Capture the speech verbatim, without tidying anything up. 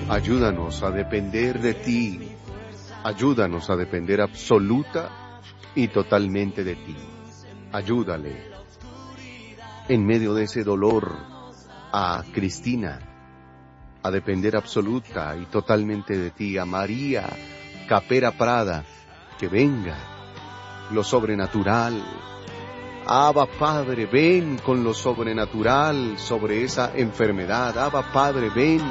Ayúdanos a depender de ti. Ayúdanos a depender absoluta y totalmente de ti. Ayúdale en medio de ese dolor a Cristina a depender absoluta y totalmente de ti. A María Capera Prada, que venga lo sobrenatural. Abba Padre, ven con lo sobrenatural sobre esa enfermedad. Abba Padre, ven